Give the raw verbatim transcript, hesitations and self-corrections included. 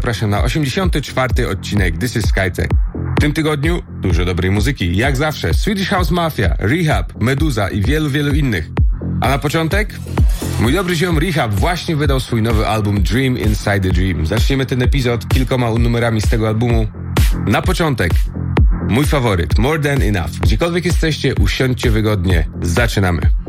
zapraszam na osiemdziesiąty czwarty odcinek This is Skytech. W tym tygodniu dużo dobrej muzyki, jak zawsze Swedish House Mafia, Rehab, Meduza i wielu, wielu innych. A na początek mój dobry ziom Rehab właśnie wydał swój nowy album Dream Inside the Dream. Zaczniemy ten epizod kilkoma numerami z tego albumu. Na początek mój faworyt More Than Enough. Gdziekolwiek jesteście, usiądźcie wygodnie. Zaczynamy.